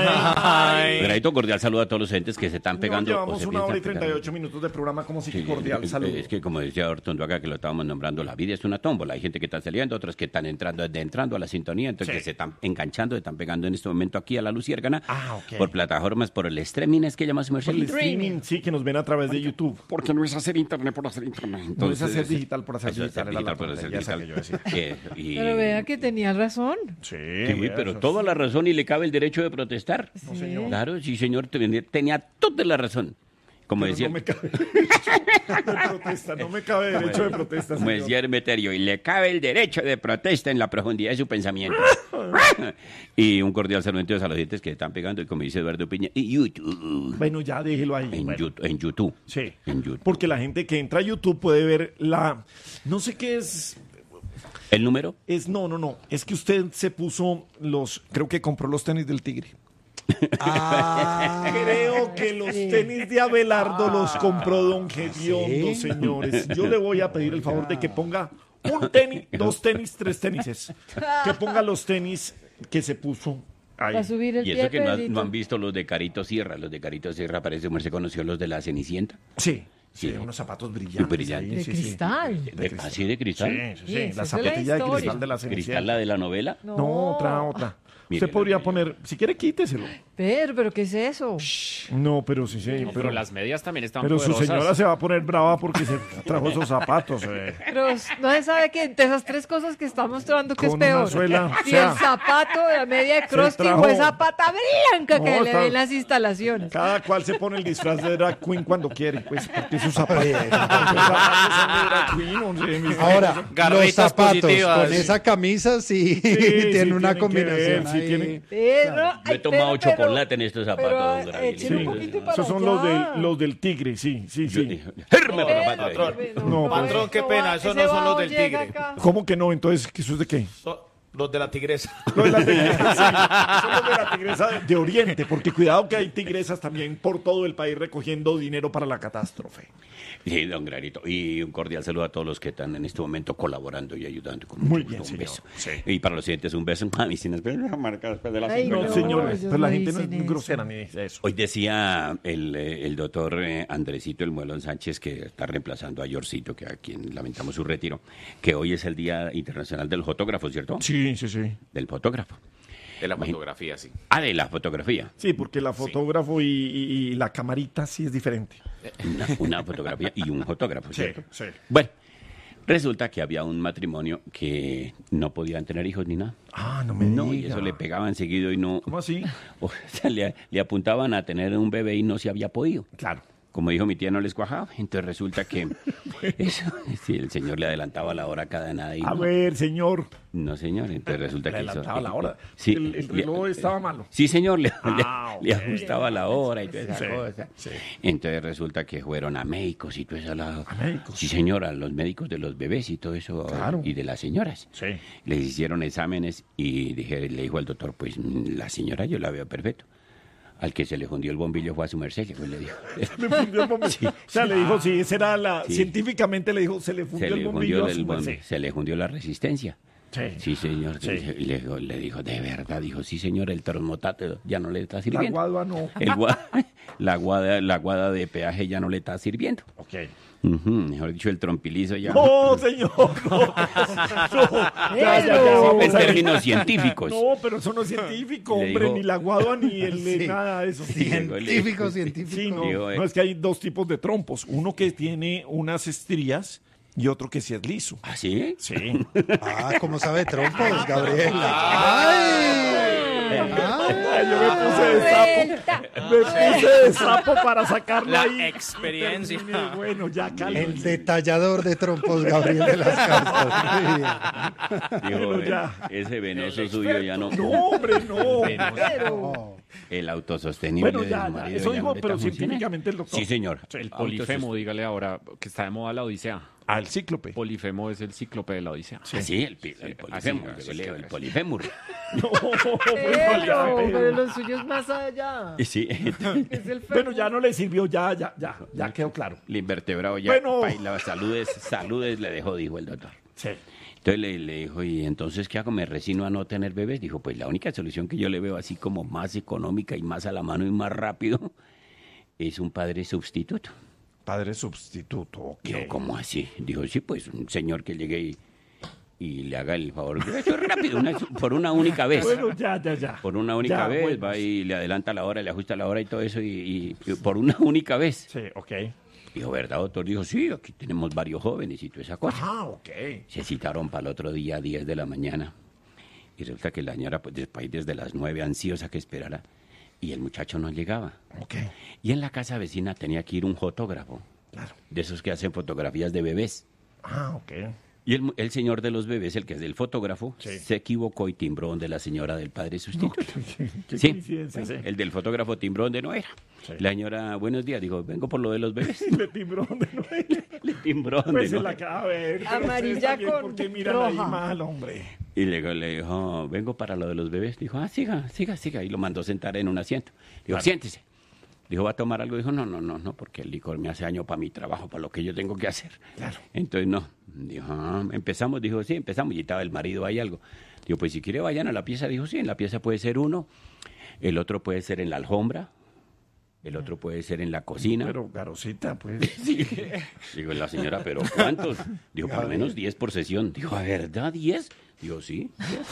Ay. Gradito, cordial saludo a todos los entes que se están pegando. Llevamos 1 hora y 38 minutos de programa, como si que cordial saludo. Es que como decía Ortundo acá, que lo estábamos nombrando, la vida es una tómbola. Hay gente que está saliendo, otros que están entrando a la sintonía, entonces que se están enganchando, se están pegando en este momento aquí a la Luciérgana. Por plataformas, por el streaming, es que llamas Por el streaming, sí, que nos ven a través de YouTube. Porque no es hacer internet por hacer internet. Entonces, no es hacer digital por hacer digital. Pero vea que tenía razón. Sí, pero toda la razón y le cabe el derecho de protestar. No, señor. Claro, sí, señor, tenía toda la razón. Como decía, no me cabe derecho de protesta, no me cabe derecho de protesta, como decía Hermeterio, y le cabe el derecho de protesta en la profundidad de su pensamiento. Y un cordial saludo entonces a los dientes que están pegando, y como dice Eduardo Piña, y YouTube. Bueno, ya déjelo ahí. En YouTube. Sí, en YouTube. Porque la gente que entra a YouTube puede ver no sé qué es... ¿El número? No. Es que usted se puso creo que compró los tenis del Tigre. Creo que los tenis de Abelardo los compró don Gediondo, señores. Yo le voy a pedir el favor de que ponga un tenis, 2 tenis, 3 tenises. Que ponga los tenis que se puso ahí. Para subir el y pie, eso que Pedrito. no han visto los de Carito Sierra. Los de Carito Sierra, parece que se conoció los de la Cenicienta. Sí, unos zapatos brillantes. De cristal. ¿Así de cristal? Sí. Esa La es zapatilla de historia. cristal de la Cenicienta. ¿Cristal la de la novela? No, otra. Mire, Usted podría poner, si quiere quíteselo. Pero ¿qué es eso? No, pero sí. No, pero las medias también estaban Pero su poderosas. señora se va a poner brava porque se trajo esos zapatos. Pero no se sabe que entre esas 3 cosas que está mostrando que Con es peor. una suela, Y o sea, el zapato de la media de crusty trajo- o esa pata blanca que No, le está- ven las instalaciones. Cada cual se pone el disfraz de drag queen cuando quiere, pues, porque sus zapatos. Ahora, los Garritas zapatos positivas. con esa camisa sí, tiene una combinación ahí. Yo he tomado chocolate en estos zapatos, don Gabriel. échele un poquito para Esos son allá. los del tigre, sí. Herme, Patrón, No, patrón, qué pena, esos ese no son los bajo del llega tigre. acá. ¿Cómo que no? Entonces, ¿eso es de qué? Los de la tigresa. Los de la tigresa, sí. Son los de la tigresa de Oriente, porque cuidado que hay tigresas también por todo el país recogiendo dinero para la catástrofe. Sí, don Granito. Y un cordial saludo a todos los que están en este momento colaborando y ayudando. Con Muy mucho bien, gusto. Un señor. beso. Sí. Y para los siguientes, un beso. A mí sí nos marca después de las Ay, 5. No, No, señores, ellos pero la no gente no es dicen muy eso. grosera ni dice eso. Hoy decía el doctor Andresito El Muelón Sánchez, que está reemplazando a Yorcito, que a quien lamentamos su retiro, que hoy es el Día Internacional del Fotógrafo, ¿cierto? Sí. Del fotógrafo. De la fotografía, sí. Ah, de la fotografía. Sí, porque la fotógrafo y la camarita sí es diferente. Una fotografía y un fotógrafo, ¿cierto? Sí. Bueno, resulta que había un matrimonio que no podían tener hijos ni nada. Ah, no me No, y diga. eso le pegaban seguido y no... ¿Cómo así? O sea, le apuntaban a tener un bebé y no se había podido. Claro. Como dijo mi tía, no les cuajaba. Entonces resulta que eso, sí, el señor le adelantaba la hora cada nada. Y A no, ver, señor. no, señor. Entonces resulta Le que hizo... adelantaba la hora. Sí, El reloj estaba malo. Sí, señor, le ok. ajustaba la hora y toda esa Sí, cosa. sí. Entonces resulta que fueron a médicos y todo eso. ¿A médicos? Sí, señor, a los médicos de los bebés y todo eso. Claro. Y de las señoras. Sí. Les hicieron exámenes y le dijo al doctor, pues la señora yo la veo perfecto. Al que se le fundió el bombillo fue a su merced, que pues le dijo. Me fundió el bombillo. O sea, le dijo, sí, esa era la... Sí. Científicamente le dijo, se le fundió el bombillo a su merced. se le fundió la resistencia. Sí. Señor. Sí. Y le dijo, de verdad, dijo, sí, señor, el termotato ya no le está La sirviendo. guadua no. La guada de peaje ya no le está sirviendo. Ok. Mejor dicho, el trompilizo ya. No, señor, no. Ya, vamos En a ver. términos científicos. No, pero eso no es científico, Le hombre, dijo- ni la guadua ni el nada de eso. Científico. Sí, no, Dijo, no, es que hay 2 tipos de trompos. Uno que tiene unas estrías y otro que sí es liso. ¿Ah, sí? Sí. Ah, ¿cómo sabe trompos, Gabriela? ¡Ay! Ay, yo me puse de sapo para sacarla La ahí. experiencia. Terminé. Bueno, ya El cálmese. detallador de trompos, Gabriel de las Cartas. Dijo, Bueno, ya. ese venoso suyo ya no. No, hombre, no. No. El autosostenible Bueno, de ya, su ya. marido Eso ya dijo, no le pero está funcionando. científicamente el doctor. Sí, señor. El polifemo, dígale ahora, que está de moda la Odisea. Al cíclope. Polifemo es el cíclope de la Odisea. Ah, sí, el polifémur. así, yo leo, el así. polifémur. No, bueno, ya, Pero lo suyo es más allá. Sí, Es el Bueno, ya no le sirvió, ya quedó claro. el invertebrado ya. Bueno. Paila, saludes le dejó, dijo el doctor. Sí. Entonces le dijo, ¿y entonces qué hago? ¿Me resigno a no tener bebés? Dijo, pues la única solución que yo le veo así como más económica y más a la mano y más rápido es un padre sustituto. Padre sustituto, ok. Dijo, ¿cómo así? Dijo, sí, pues un señor que llegue y le haga el favor. Eso es rápido, por una única vez. Bueno, ya. Por una única vez, bueno. va y le adelanta la hora, le ajusta la hora y todo eso, y por una única vez. Sí, ok. Dijo, ¿verdad, doctor? Dijo, sí, aquí tenemos varios jóvenes y toda esa cosa. Ah, ok. Se citaron para el otro día a 10 de la mañana. Y resulta que la señora, pues después desde las 9, ansiosa que esperara, y el muchacho no llegaba. Ok. Y en la casa vecina tenía que ir un fotógrafo, Claro. de esos que hacen fotografías de bebés. Ah, ok. Y el señor de los bebés, el que es el fotógrafo, Sí. se equivocó y timbró donde la señora del padre sustituto. Qué Sí, coincidencia, sí. el del fotógrafo timbró donde no era. Sí. La señora, buenos días, dijo, vengo por lo de los bebés. Le timbró donde no era. Le timbró donde Pues no en la era. cara, a ver. pero Amarilla ustedes también, con ¿por qué miran ahí roja. mal, hombre? Y luego le dijo, vengo para lo de los bebés. Dijo, siga. Y lo mandó sentar en un asiento. Dijo, siéntese. Dijo, ¿va a tomar algo? Dijo, no, porque el licor me hace daño para mi trabajo, para lo que yo tengo que hacer. Claro. Entonces, no. Dijo, empezamos. Dijo, sí, empezamos. Y estaba el marido ahí algo. Dijo, pues si quiere vayan a la pieza. Dijo, sí, en la pieza puede ser uno. El otro puede ser en la alfombra. El otro puede ser en la cocina. Pero, Garosita, pues. Digo, la señora, ¿pero cuántos? Dijo, por lo menos 10 por sesión. Dijo, ¿a verdad 10? Digo, sí.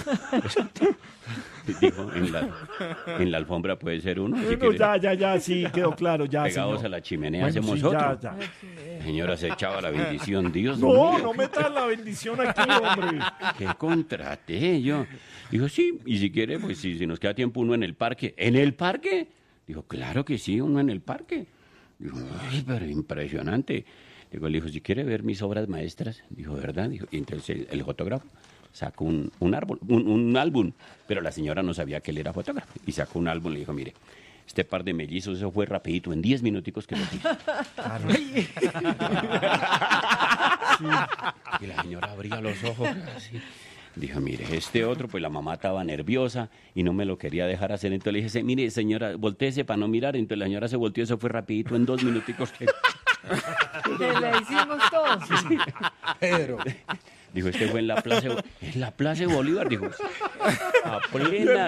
10. Dijo, en la alfombra puede ser uno. Si Bueno, quiere, ya, sí, quedó claro, ya, pegados señor. a la chimenea Bueno, hacemos sí, otro. ya. La señora se echaba la bendición. Dios No, mío, no metas la bendición aquí, hombre. ¿qué contraté yo? Dijo, sí, y si quiere, pues si nos queda tiempo uno en el parque. ¿En el parque? Dijo, claro que sí, uno en el parque. Dijo, ay, pero impresionante. Digo, le dijo, si quiere ver mis obras maestras. Dijo, ¿verdad? Dijo, y entonces el fotógrafo sacó un álbum, pero la señora no sabía que él era fotógrafo. Y sacó un álbum y le dijo, mire, este par de mellizos, eso fue rapidito, en 10 minuticos que lo hice. Y la señora abría los ojos así. Dijo, mire, este otro, pues la mamá estaba nerviosa y no me lo quería dejar hacer. Entonces le dije, mire, señora, voltéese para no mirar. Entonces la señora se volteó, eso fue rapidito, en 2 minuticos. Que le hicimos todos. Pedro. Dijo, este fue en la Plaza de Bolívar. Dijo, a plena